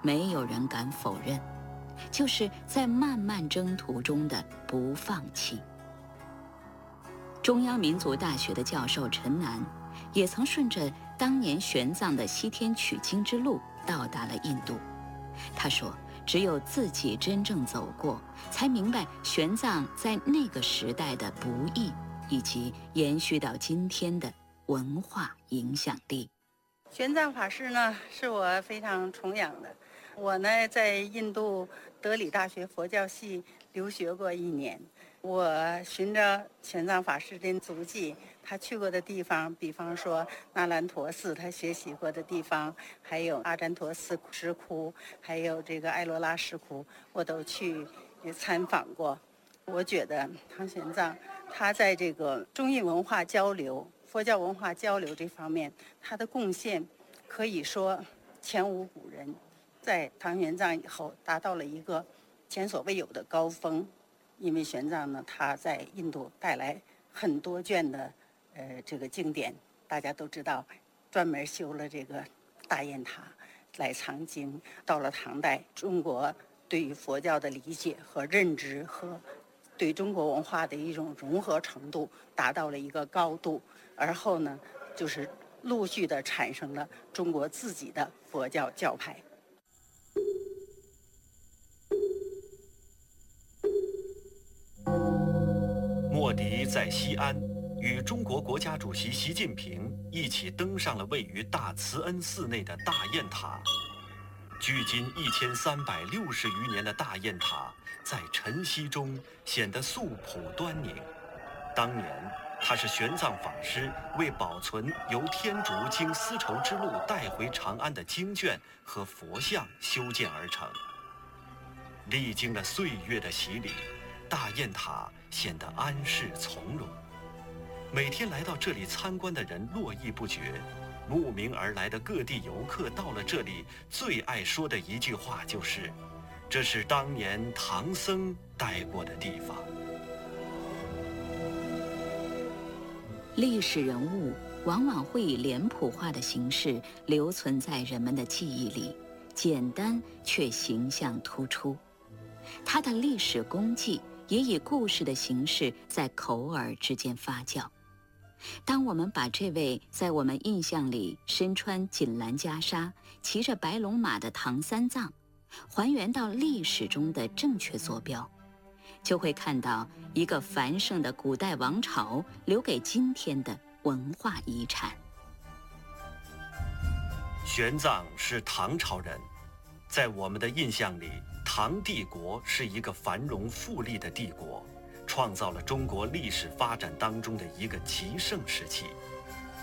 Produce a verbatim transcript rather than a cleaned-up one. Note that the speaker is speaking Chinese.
没有人敢否认，就是在漫漫征途中的不放弃。中央民族大学的教授陈南也曾顺着当年玄奘的西天取经之路到达了印度。他说，只有自己真正走过，才明白玄奘在那个时代的不易，以及延续到今天的文化影响力。 玄奘法师呢，是我非常崇仰的。我呢，在印度德里大学佛教系留学过一年。我循着玄奘法师的足迹，他去过的地方，比方说那兰陀寺，他学习过的地方，还有阿占陀寺石窟，还有这个艾罗拉石窟，我都去参访过。我觉得唐玄奘他在这个中印文化交流、佛教文化交流这方面，他的贡献可以说前无古人。在唐玄奘以后，达到了一个前所未有的高峰。因为玄奘呢，他在印度带来很多卷的呃这个经典，大家都知道，专门修了这个大雁塔来藏经。到了唐代，中国对于佛教的理解和认知和对中国文化的一种融合程度达到了一个高度，而后呢，就是陆续的产生了中国自己的佛教教派。 莫迪在西安与中国国家主席习近平一起登上了位于大慈恩寺内的大雁塔。距今一千三百六十余年的大雁塔，在晨曦中显得素朴端宁。当年，它是玄奘法师为保存由天竺经丝绸之路带回长安的经卷和佛像修建而成。历经了岁月的洗礼，大雁塔显得安适从容。每天来到这里参观的人络绎不绝，慕名而来的各地游客到了这里，最爱说的一句话就是：“这是当年唐僧待过的地方。” 历史人物往往会以脸谱化的形式留存在人们的记忆里，简单却形象突出。他的历史功绩也以故事的形式在口耳之间发酵。当我们把这位在我们印象里身穿锦兰袈裟、骑着白龙马的唐三藏还原到历史中的正确坐标，就会看到一个繁盛的古代王朝留给今天的文化遗产。 玄奘是唐朝人，在我们的印象里，唐帝国是一个繁荣富丽的帝国，创造了中国历史发展当中的一个极盛时期。